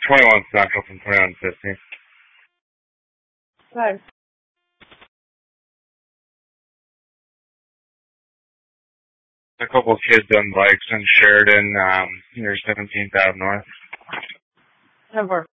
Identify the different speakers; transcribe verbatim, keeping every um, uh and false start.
Speaker 1: twenty-one Central from twenty-one fifty.
Speaker 2: Five.
Speaker 1: A couple of kids on bikes in Sheridan, um, near seventeenth Avenue North.
Speaker 2: Ten four.